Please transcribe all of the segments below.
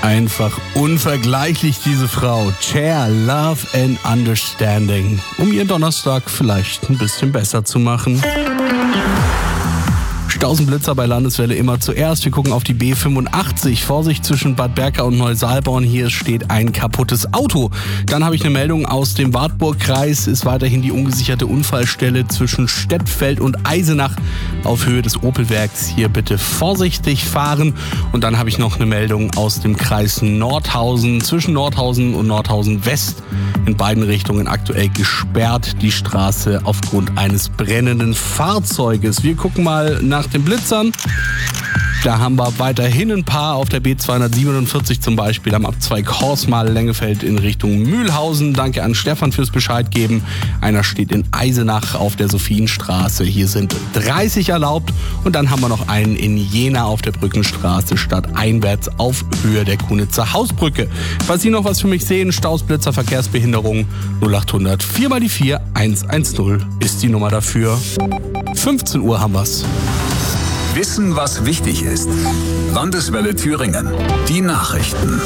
Einfach unvergleichlich, diese Frau. Cher, Love and Understanding. Um ihren Donnerstag vielleicht ein bisschen besser zu machen. Stausenblitzer bei Landeswelle immer zuerst. Wir gucken auf die B85. Vorsicht zwischen Bad Berka und Neusalborn. Hier steht ein kaputtes Auto. Dann habe ich eine Meldung aus dem Wartburgkreis. Ist weiterhin die ungesicherte Unfallstelle zwischen Stettfeld und Eisenach auf Höhe des Opelwerks. Hier bitte vorsichtig fahren. Und dann habe ich noch eine Meldung aus dem Kreis Nordhausen. Zwischen Nordhausen und Nordhausen West in beiden Richtungen aktuell gesperrt. Die Straße aufgrund eines brennenden Fahrzeuges. Wir gucken mal nach den Blitzern. Da haben wir weiterhin ein paar auf der B247 zum Beispiel am Abzweig Horsmal-Lengefeld in Richtung Mühlhausen. Danke an Stefan fürs Bescheid geben. Einer steht in Eisenach auf der Sophienstraße. Hier sind 30 erlaubt. Und dann haben wir noch einen in Jena auf der Brückenstraße stadteinwärts auf Höhe der Kunitzer Hausbrücke. Falls Sie noch was für mich sehen, Stausblitzer, Verkehrsbehinderung 0800 4x4 110 ist die Nummer dafür. 15 Uhr haben wir's. Wissen, was wichtig ist. Landeswelle Thüringen. Die Nachrichten.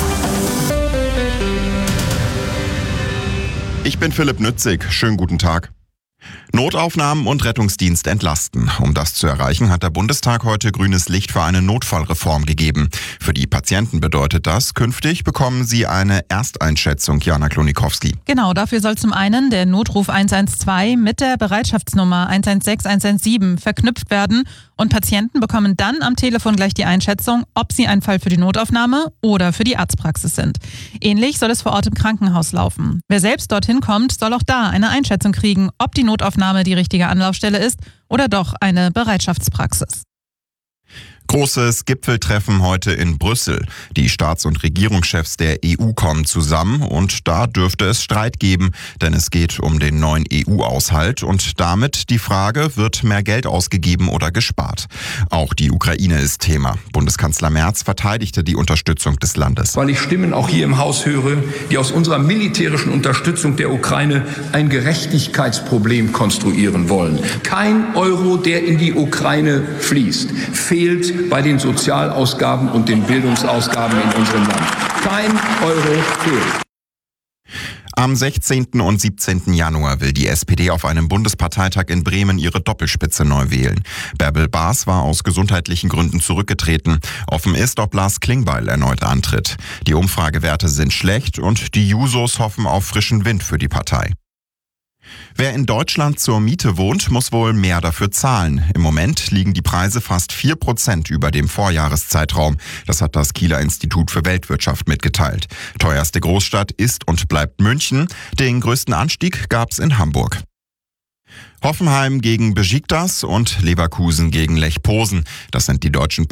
Ich bin Philipp Nützig. Schönen guten Tag. Notaufnahmen und Rettungsdienst entlasten. Um das zu erreichen, hat der Bundestag heute grünes Licht für eine Notfallreform gegeben. Für die Patienten bedeutet das, künftig bekommen sie eine Ersteinschätzung. Jana Klonikowski. Genau, dafür soll zum einen der Notruf 112 mit der Bereitschaftsnummer 116 117 verknüpft werden und Patienten bekommen dann am Telefon gleich die Einschätzung, ob sie ein Fall für die Notaufnahme oder für die Arztpraxis sind. Ähnlich soll es vor Ort im Krankenhaus laufen. Wer selbst dorthin kommt, soll auch da eine Einschätzung kriegen, ob die Notaufnahme die richtige Anlaufstelle ist oder doch eine Bereitschaftspraxis. Großes Gipfeltreffen heute in Brüssel. Die Staats- und Regierungschefs der EU kommen zusammen und da dürfte es Streit geben, denn es geht um den neuen EU-Aushalt und damit die Frage, wird mehr Geld ausgegeben oder gespart? Auch die Ukraine ist Thema. Bundeskanzler Merz verteidigte die Unterstützung des Landes. Weil ich Stimmen auch hier im Haus höre, die aus unserer militärischen Unterstützung der Ukraine ein Gerechtigkeitsproblem konstruieren wollen. Kein Euro, der in die Ukraine fließt, fehlt bei den Sozialausgaben und den Bildungsausgaben in unserem Land. Kein Euro fehlt. Am 16. und 17. Januar will die SPD auf einem Bundesparteitag in Bremen ihre Doppelspitze neu wählen. Bärbel Baas war aus gesundheitlichen Gründen zurückgetreten. Offen ist, ob Lars Klingbeil erneut antritt. Die Umfragewerte sind schlecht und die Jusos hoffen auf frischen Wind für die Partei. Wer in Deutschland zur Miete wohnt, muss wohl mehr dafür zahlen. Im Moment liegen die Preise fast 4% über dem Vorjahreszeitraum. Das hat das Kieler Institut für Weltwirtschaft mitgeteilt. Teuerste Großstadt ist und bleibt München. Den größten Anstieg gab's in Hamburg. Hoffenheim gegen Besiktas und Leverkusen gegen Lech Posen. Das sind die deutschen